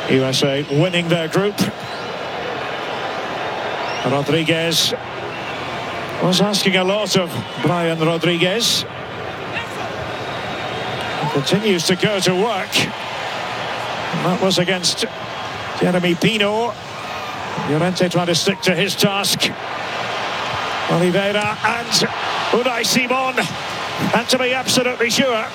USA winning their group. Rodriguez was asking a lot of Brian Rodriguez. He continues to go to work. And that was against Jeremy Pino. Llorente trying to stick to his task. Oliveira and Unai Simon. And to be absolutely sure.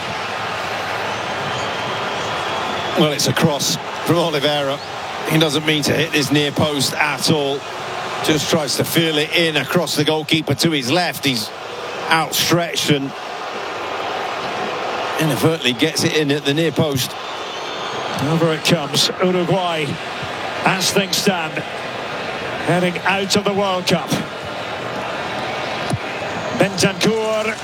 Well, it's a cross from Oliveira. He doesn't mean to hit his near post at all. Just tries to feel it in across the goalkeeper to his left. He's outstretched and inadvertently gets it in at the near post. Over it comes, Uruguay, as things stand, heading out of the World Cup. Bentancur.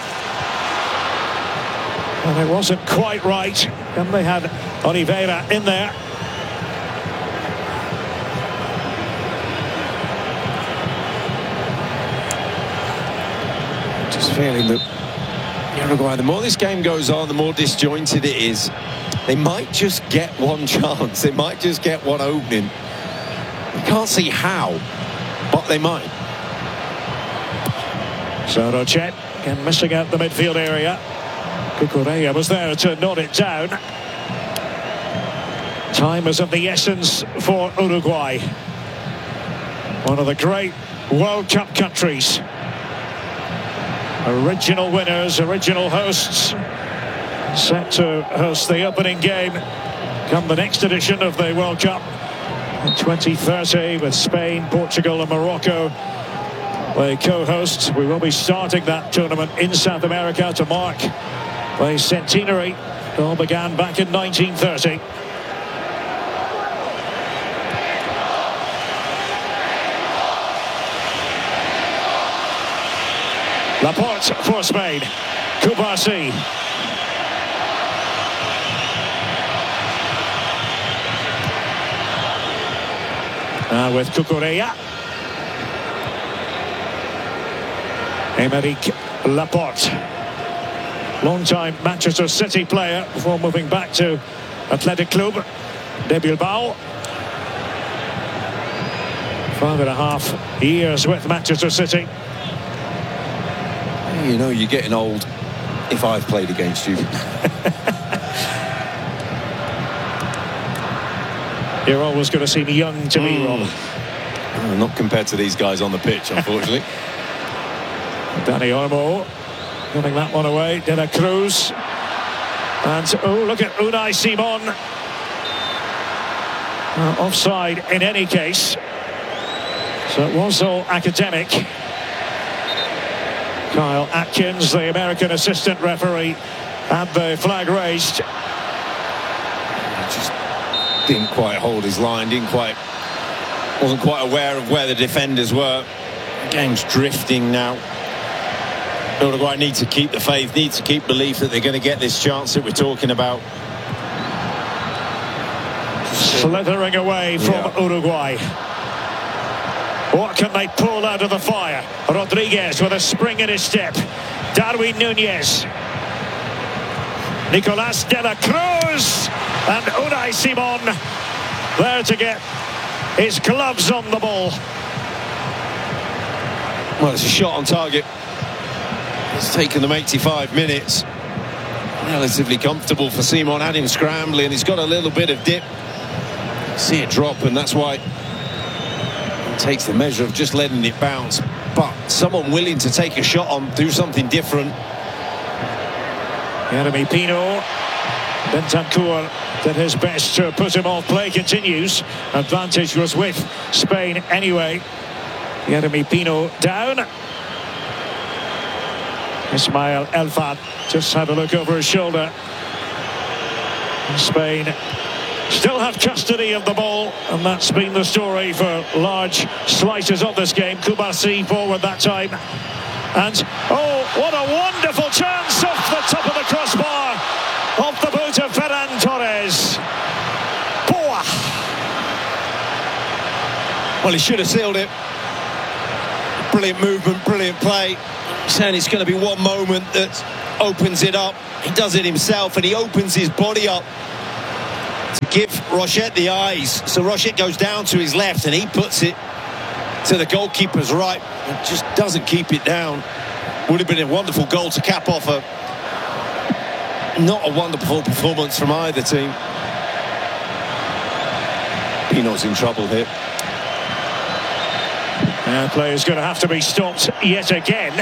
And it wasn't quite right. And they had Oliveira in there. Just feeling that Uruguay, the more this game goes on, the more disjointed it is. They might just get one chance. They might just get one opening. You can't see how, but they might. Sorochet again missing out the midfield area. Cucurella was there to nod it down. Time is of the essence for Uruguay. One of the great World Cup countries. Original winners, original hosts. Set to host the opening game come the next edition of the World Cup in 2030 with Spain, Portugal and Morocco. The co-hosts. We will be starting that tournament in South America to mark the centenary. It all began back in 1930. Laporte for Spain. Cubarsí. With Cucurella. Aymeric Laporte. Long-time Manchester City player before moving back to Athletic Club de Bilbao. 5.5 years with Manchester City. You know you're getting old if I've played against you. You're always going to seem young to me, Rob. Not compared to these guys on the pitch, unfortunately. Dani Olmo getting that one away. De La Cruz. And, oh, look at Unai Simon. Offside in any case. So it was all academic. Kyle Atkins, the American assistant referee, had the flag raised. Just didn't quite hold his line, wasn't quite aware of where the defenders were. The game's drifting now. Uruguay need to keep the faith, need to keep belief that they're going to get this chance that we're talking about. Slithering away from Uruguay. What can they pull out of the fire? Rodriguez with a spring in his step. Darwin Núñez. Nicolas de la Cruz. And Unai Simon there to get his gloves on the ball. Well, it's a shot on target. It's taken them 85 minutes. Relatively comfortable for Simon. Had him scrambling. He's got a little bit of dip. See it drop, and that's why he takes the measure of just letting it bounce. But someone willing to take a shot on, do something different. Jeremy Pino. Bentancur did his best to put him off. Play continues. Advantage was with Spain anyway. Jeremy Pino down. Ismail Elfad just had a look over his shoulder. Spain still have custody of the ball, and that's been the story for large slices of this game. Cubarsí forward that time. And, oh, what a wonderful chance off the top of the crossbar. Off the boot of Ferran Torres. Boa. Well, he should have sealed it. Brilliant movement, brilliant play. Saying it's going to be one moment that opens it up. He does it himself, and he opens his body up. give Rochette the eyes. So Rochette goes down to his left and he puts it to the goalkeeper's right. It just doesn't keep it down. Would have been a wonderful goal to cap off not a wonderful performance from either team. Pino's in trouble here. Play is going to have to be stopped yet again.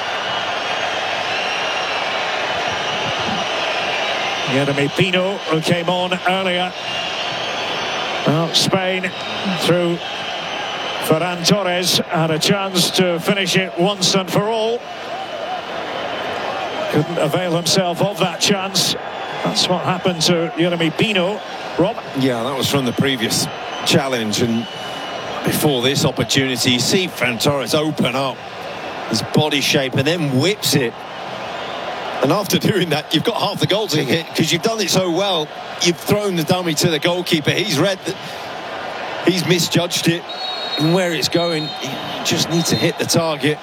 Yeremy Pino, who came on earlier. Well, Spain, through Ferran Torres, had a chance to finish it once and for all. Couldn't avail himself of that chance. That's what happened to Yeremy Pino. Rob? Yeah, that was from the previous challenge, and before this opportunity, you see Ferran Torres open up his body shape and then whips it. And after doing that, you've got half the goal to hit because you've done it so well. You've thrown the dummy to the goalkeeper. He's read that he's misjudged it and where it's going. You just need to hit the target.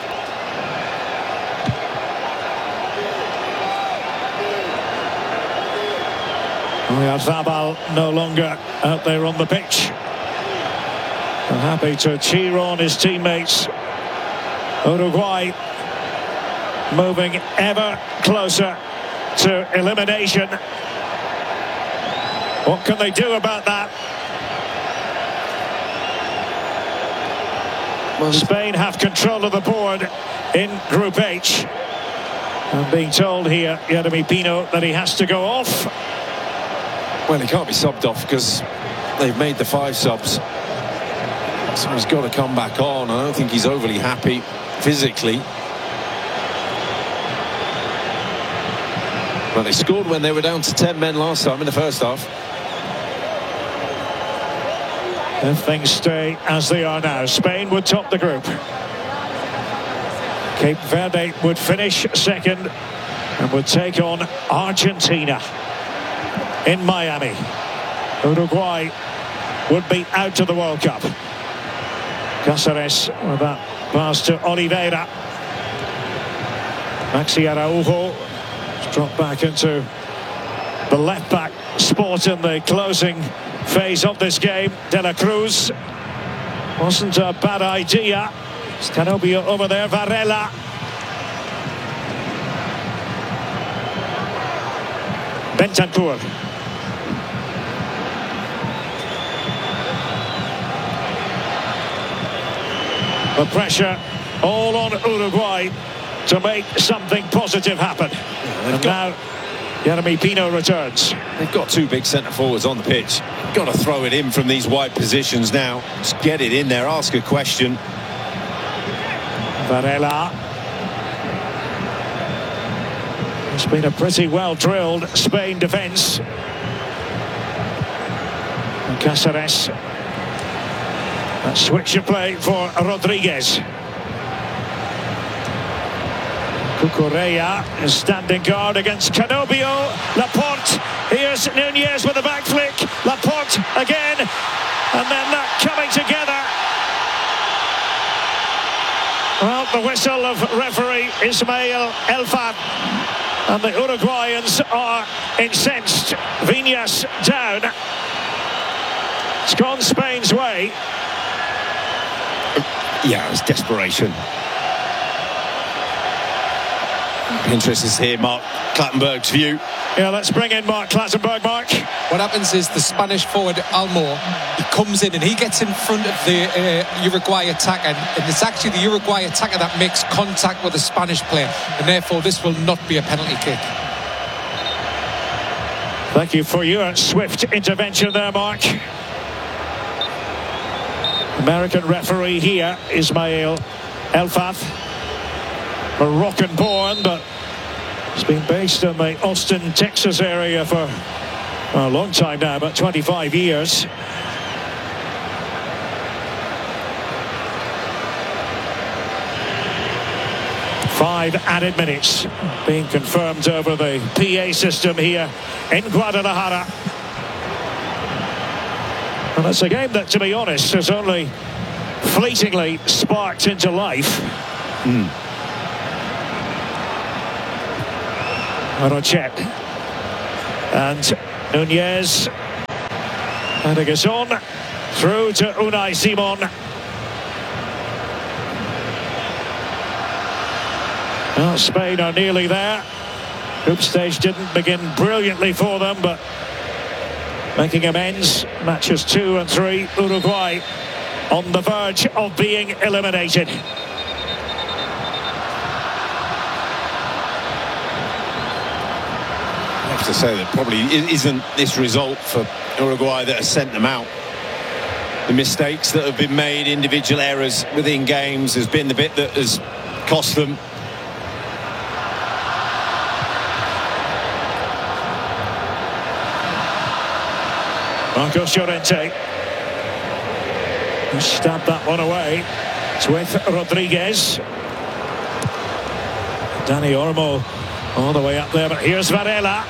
Oyarzabal no longer out there on the pitch. And happy to cheer on his teammates. Uruguay moving ever closer to elimination. What can they do about that? Well, Spain have control of the board in Group H. I'm being told here, Yeremy Pino, that he has to go off. Well, he can't be subbed off because they've made the 5 subs. So he's got to come back on. I don't think he's overly happy physically. Well, they scored when they were down to 10 men last time in the first half. If things stay as they are now, Spain would top the group. Cape Verde would finish second and would take on Argentina in Miami. Uruguay would be out of the World Cup. Cáceres with that pass to Oliveira. Maxi Araujo dropped back into the left back spot in the closing phase of this game. De La Cruz wasn't a bad idea. It's Canobio over there. Varela. Bentancur. The pressure all on Uruguay to make something positive happen. And now Yeremy Pino returns. They've got 2 big centre forwards on the pitch. Got to throw it in from these wide positions now. Just get it in there, ask a question. Varela. It's been a pretty well drilled Spain defence. And Cáceres. That switch of play for Rodriguez. Cucurella is standing guard against Canobio. Laporte. Here's Nunez with a back flick. Laporte again. And then that coming together. Well, the whistle of referee Ismail Elfad. And the Uruguayans are incensed. Viñas down. It's gone Spain's way. Yeah, it's desperation. Interested to hear Mark Clattenburg's view. Yeah, let's bring in Mark Clattenburg. Mark. What happens is the Spanish forward Almor, he comes in and he gets in front of the Uruguay attacker, and it's actually the Uruguay attacker that makes contact with the Spanish player, and therefore this will not be a penalty kick. Thank you for your swift intervention there, Mark. American referee here, Ismail Elfad. Moroccan born, but he's been based in the Austin, Texas area for a long time now, about 25 years. Five added minutes being confirmed over the PA system here in Guadalajara. And it's a game that, to be honest, has only fleetingly sparked into life. Rochette and Nunez And it goes on through to Unai Simon. Well, Spain are nearly there. Group stage didn't begin brilliantly for them, but making amends. Matches 2 and 3. Uruguay on the verge of being eliminated. I have to say that probably isn't this result for Uruguay that has sent them out. The mistakes that have been made, individual errors within games, has been the bit that has cost them. Marcos Llorente stabbed that one away. It's with Rodriguez. Dani Olmo all the way up there, but here's Varela.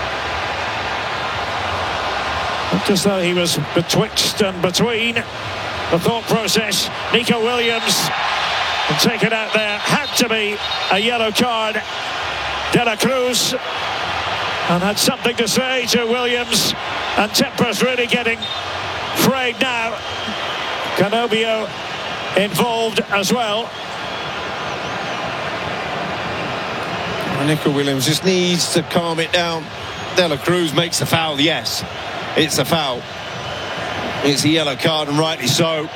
Looked as though he was betwixt and between. The thought process. Nico Williams and taken out there. Had to be a yellow card. De La Cruz and had something to say to Williams, and tempers really getting frayed now. Canobio involved as well. Nico Williams just needs to calm it down. De La Cruz makes a foul, yes. It's a foul. It's a yellow card, and rightly so.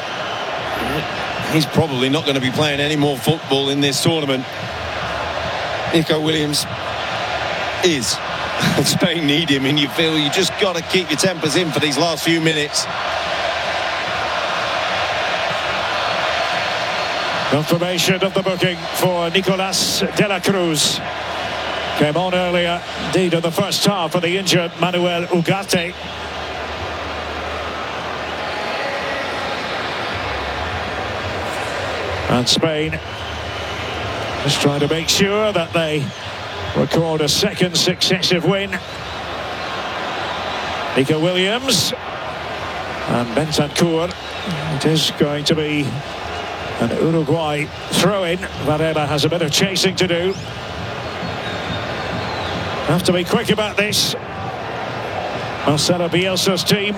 He's probably not going to be playing any more football in this tournament. Nico Williams is. Spain need him, and you feel you just got to keep your tempers in for these last few minutes. Confirmation of the booking for Nicolas De La Cruz. Came on earlier, indeed, in the first half for the injured Manuel Ugarte. And Spain just trying to make sure that they record a second successive win. Nico Williams and Bentancur. It is going to be an Uruguay throw-in. Varela has a bit of chasing to do. Have to be quick about this. Marcelo Bielsa's team.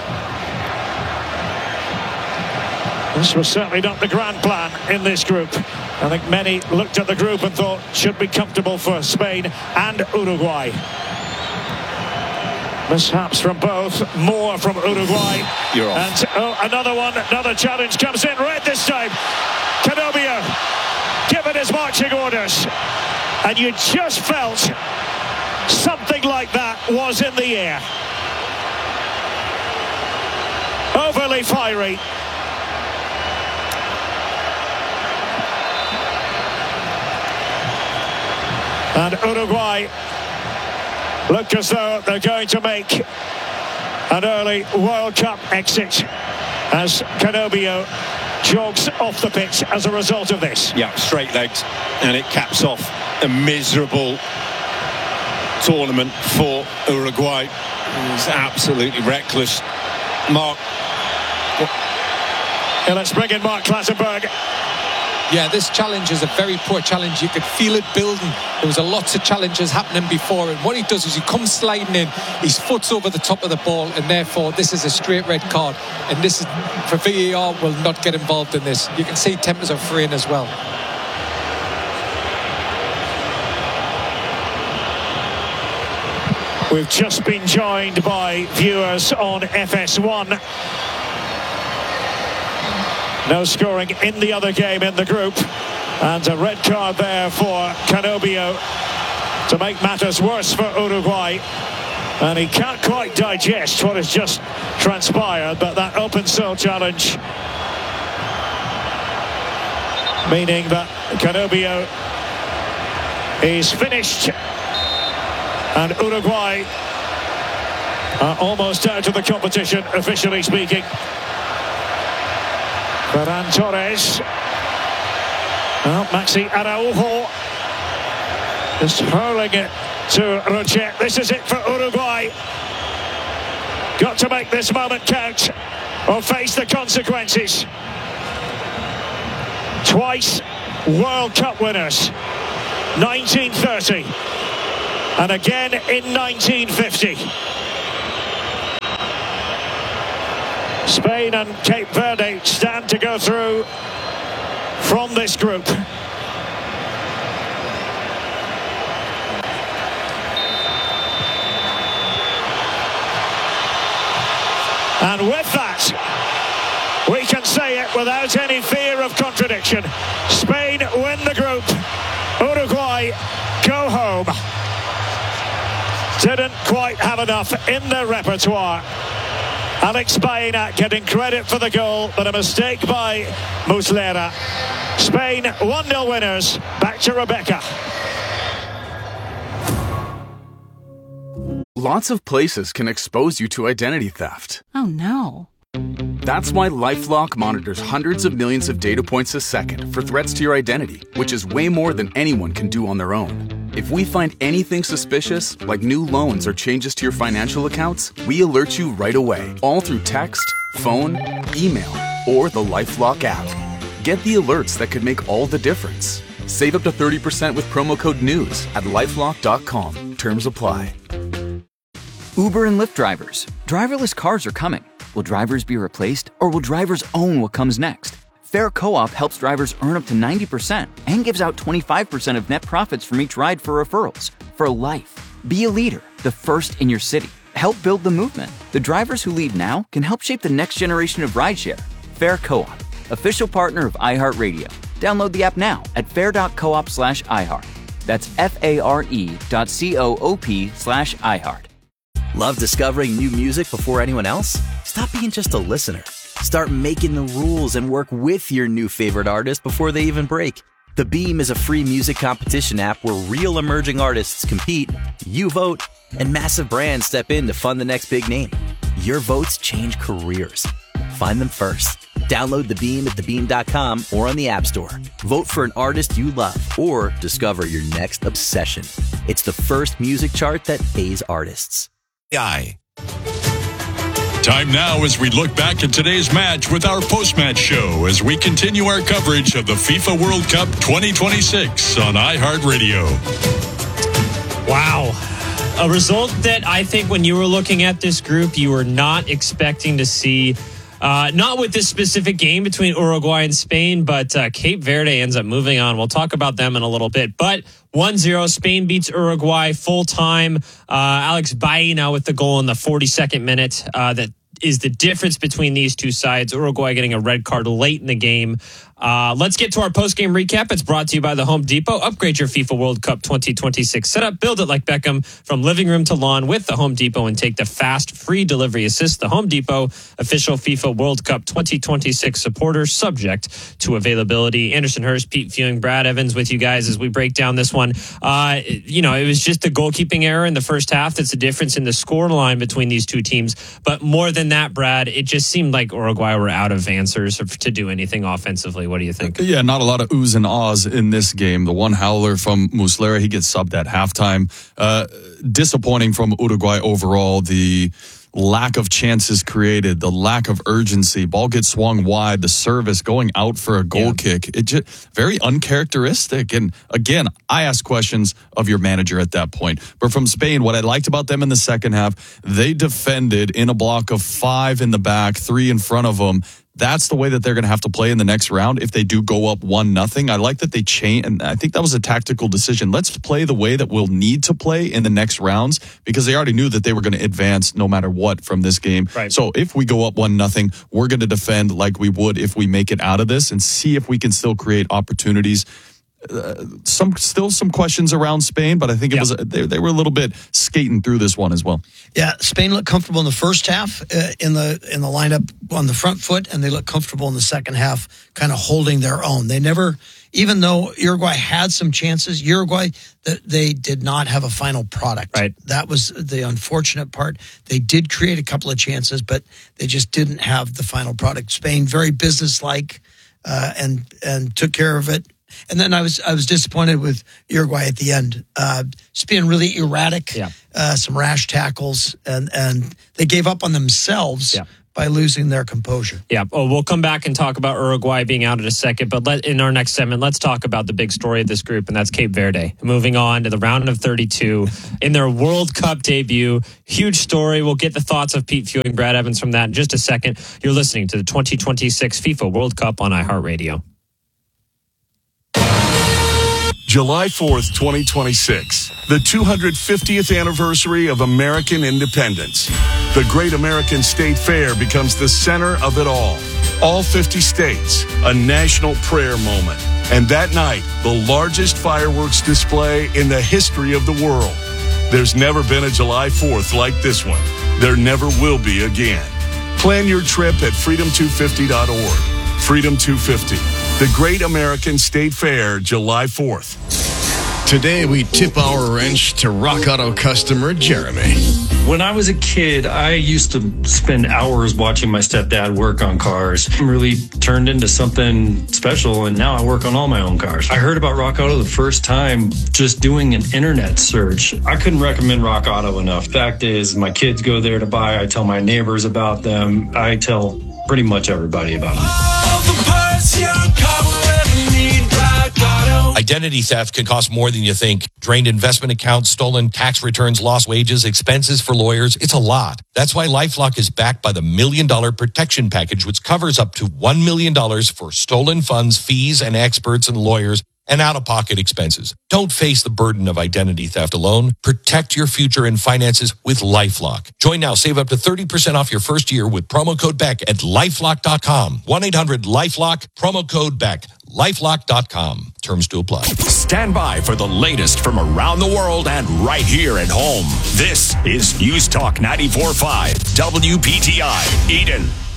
This was certainly not the grand plan in this group. I think many looked at the group and thought should be comfortable for Spain and Uruguay. Mishaps from both, more from Uruguay. You're off. And another one, another challenge comes in, red this time. Canobio given his marching orders. And you just felt something like that was in the air. Overly fiery. And Uruguay look as though they're going to make an early World Cup exit as Canobio jogs off the pitch as a result of this. Yeah, straight legs, and it caps off a miserable tournament for Uruguay. It's absolutely reckless. Mark. Yeah, let's bring in Mark Clattenburg. Yeah, this challenge is a very poor challenge. You could feel it building. There was a lots of challenges happening before, and what he does is he comes sliding in, his foot's over the top of the ball, and therefore this is a straight red card. And this is, for VAR, will not get involved in this. You can see tempers are fraying as well. We've just been joined by viewers on FS1. No scoring in the other game in the group, and a red card there for Canobio to make matters worse for Uruguay. And he can't quite digest what has just transpired, but that open soul challenge, meaning that Canobio is finished and Uruguay are almost out of the competition, officially speaking. Ferran Torres. Well, Maxi Araujo just hurling it to Roget. This is it for Uruguay. Got to make this moment count or face the consequences. Twice World Cup winners. 1930 and again in 1950. Spain and Cape Verde stand to go through from this group. And with that, we can say it without any fear of contradiction. Spain win the group. Uruguay go home. Didn't quite have enough in their repertoire. Alex Baena getting credit for the goal, but a mistake by Muslera. Spain 1-0 winners. Back to Rebecca. Lots of places can expose you to identity theft. Oh no. That's why LifeLock monitors hundreds of millions of data points a second for threats to your identity, which is way more than anyone can do on their own. If we find anything suspicious, like new loans or changes to your financial accounts, we alert you right away, all through text, phone, email, or the LifeLock app. Get the alerts that could make all the difference. Save up to 30% with promo code NEWS at LifeLock.com. Terms apply. Uber and Lyft drivers. Driverless cars are coming. Will drivers be replaced, or will drivers own what comes next? Fair Co-op helps drivers earn up to 90% and gives out 25% of net profits from each ride for referrals. For life. Be a leader, the first in your city. Help build the movement. The drivers who lead now can help shape the next generation of rideshare. Fair Co-op, official partner of iHeartRadio. Download the app now at fair.coop/iHeart. That's FARE.coop/iHeart. Love discovering new music before anyone else? Stop being just a listener. Start making the rules and work with your new favorite artist before they even break. The Beam is a free music competition app where real emerging artists compete, you vote, and massive brands step in to fund the next big name. Your votes change careers. Find them first. Download The Beam at thebeam.com or on the App Store. Vote for an artist you love or discover your next obsession. It's the first music chart that pays artists. Time now as we look back at today's match with our post-match show as we continue our coverage of the FIFA World Cup 2026 on iHeartRadio. Wow. A result that I think when you were looking at this group, you were not expecting to see. Not with this specific game between Uruguay and Spain, but Cape Verde ends up moving on. We'll talk about them in a little bit. But 1-0, Spain beats Uruguay full time. Alex Baena with the goal in the 42nd minute. That is the difference between these two sides. Uruguay getting a red card late in the game. Let's get to our post-game recap. It's brought to you by the Home Depot. Upgrade your FIFA World Cup 2026 setup. Build it like Beckham from living room to lawn with the Home Depot and take the fast, free delivery assist. The Home Depot, official FIFA World Cup 2026 supporter, subject to availability. Anderson Hurst, Pete Fewing, Brad Evans with you guys as we break down this one. It was just the goalkeeping error in the first half that's the difference in the score line between these two teams. But more than that, Brad, it just seemed like Uruguay were out of answers to do anything offensively. What do you think? Yeah, not a lot of oohs and ahs in this game. The one howler from Muslera, he gets subbed at halftime. Disappointing from Uruguay overall. The lack of chances created, the lack of urgency. Ball gets swung wide, the service going out for a goal kick. It just very uncharacteristic. And again, I ask questions of your manager at that point. But from Spain, what I liked about them in the second half, they defended in a block of 5 in the back, 3 in front of them. That's the way that they're going to have to play in the next round if they do go up 1-0. I like that they change, and I think that was a tactical decision. Let's play the way that we'll need to play in the next rounds because they already knew that they were going to advance no matter what from this game. Right. So if we go up 1-0, we're going to defend like we would if we make it out of this and see if we can still create opportunities. Some questions around Spain, but I think it was they were a little bit skating through this one as well. Yeah, Spain looked comfortable in the first half in the lineup on the front foot, and they looked comfortable in the second half, kind of holding their own. They never, even though Uruguay had some chances, they did not have a final product. Right. That was the unfortunate part. They did create a couple of chances, but they just didn't have the final product. Spain very businesslike and took care of it. And then I was disappointed with Uruguay at the end. Just being really erratic, some rash tackles, and they gave up on themselves by losing their composure. Yeah. Oh, we'll come back and talk about Uruguay being out in a second. But in our next segment, let's talk about the big story of this group, and that's Cape Verde moving on to the round of 32 in their World Cup debut. Huge story. We'll get the thoughts of Pete Fewing, Brad Evans from that in just a second. You're listening to the 2026 FIFA World Cup on iHeartRadio. July 4th, 2026, the 250th anniversary of American independence. The Great American State Fair becomes the center of it all. All 50 states, a national prayer moment. And that night, the largest fireworks display in the history of the world. There's never been a July 4th like this one. There never will be again. Plan your trip at freedom250.org. Freedom 250, the Great American State Fair, July 4th. Today, we tip our wrench to Rock Auto customer Jeremy. When I was a kid, I used to spend hours watching my stepdad work on cars. It really turned into something special, and now I work on all my own cars. I heard about Rock Auto the first time just doing an internet search. I couldn't recommend Rock Auto enough. Fact is, my kids go there to buy. I tell my neighbors about them. I tell pretty much everybody about them. Identity theft can cost more than you think. Drained investment accounts, stolen tax returns, lost wages, expenses for lawyers. It's a lot. That's why LifeLock is backed by the $1 Million Protection Package, which covers up to $1 million for stolen funds, fees, and experts and lawyers, and out-of-pocket expenses. Don't face the burden of identity theft alone. Protect your future and finances with LifeLock. Join now. Save up to 30% off your first year with promo code BECK at LifeLock.com. 1-800-LifeLock, promo code BECK. LifeLock.com. Terms to apply. Stand by for the latest from around the world and right here at home. This is News Talk 94.5 WPTI Eden.